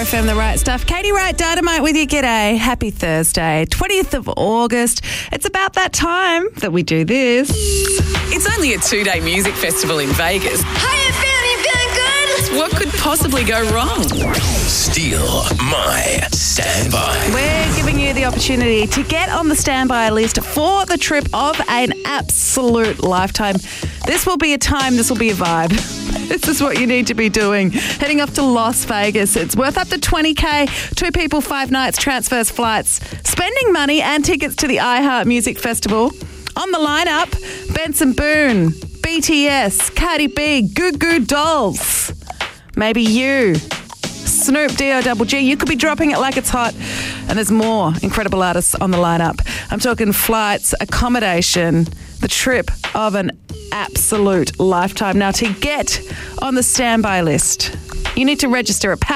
FM, the right stuff. Katie Wright, Dynamite with you. G'day. Happy Thursday, 20th of August. It's about that time that we do this. It's only a 2-day music festival in Vegas. How you feeling good? What could possibly go wrong? Steal my standby. We're giving you the opportunity to get on the standby list for the trip of an absolute lifetime. This will be a time, this will be a vibe. This is what you need to be doing. Heading off to Las Vegas. It's worth up to $20,000. 2 people, 5 nights, transfers, flights, spending money and tickets to the iHeart Music Festival. On the lineup, Benson Boone, BTS, Cardi B, Goo Goo Dolls. Maybe you. Snoop D-O-double-G. You could be dropping it like it's hot. And there's more incredible artists on the lineup. I'm talking flights, accommodation, the trip of an absolute lifetime. Now, to get on the standby list, you need to register at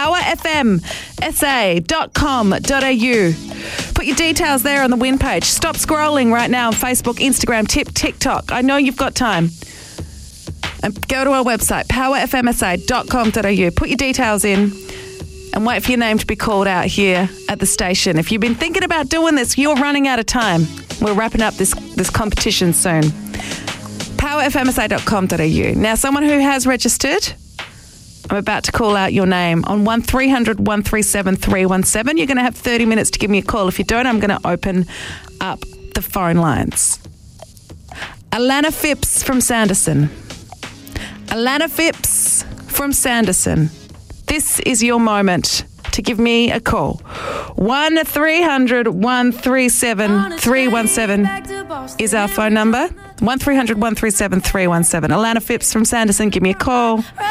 powerfmsa.com.au. Put your details there on the win page. Stop scrolling right now on Facebook, Instagram, TikTok. I know you've got time. And go to our website, powerfmsa.com.au. Put your details in and wait for your name to be called out here at the station. If you've been thinking about doing this, you're running out of time. We're wrapping up this competition soon. powerfmsa.com.au. Now, someone who has registered, I'm about to call out your name on 1300 137 317. You're going to have 30 minutes to give me a call. If you don't, I'm going to open up the phone lines. Alana Phipps from Sanderson. Alana Phipps from Sanderson. This is your moment to give me a call. 1300 137 317 is our phone number. 1300 137 317. Alana Phipps from Sanderson, give me a call.